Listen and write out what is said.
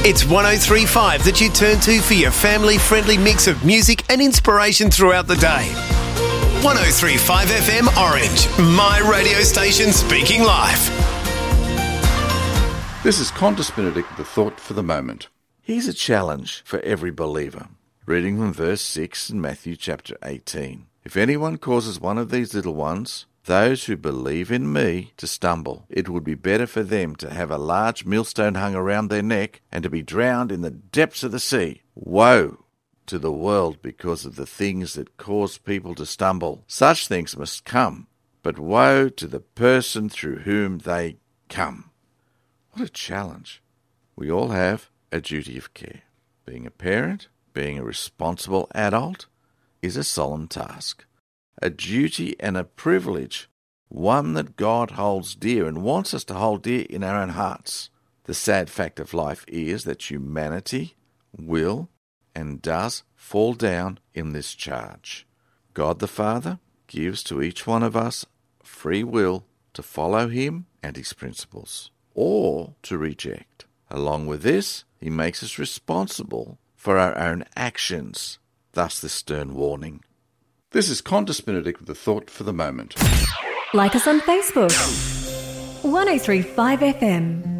It's 103.5 that you turn to for your family-friendly mix of music and inspiration throughout the day. 103.5 FM Orange, my radio station speaking life. This is Qantas Benedict with the thought for the moment. Here's a challenge for every believer. Reading from verse 6 in Matthew chapter 18. If anyone causes one of these little ones, those who believe in me, to stumble, it would be better for them to have a large millstone hung around their neck and to be drowned in the depths of the sea. Woe to the world because of the things that cause people to stumble. Such things must come, but woe to the person through whom they come. What a challenge. We all have a duty of care. Being a parent, being a responsible adult, is a solemn task. A duty and a privilege, one that God holds dear and wants us to hold dear in our own hearts. The sad fact of life is that humanity will and does fall down in this charge. God the Father gives to each one of us free will to follow him and his principles, or to reject. Along with this, he makes us responsible for our own actions, thus the stern warning. This is Qantas Benedict with the thought for the moment. Like us on Facebook. 103.5 FM.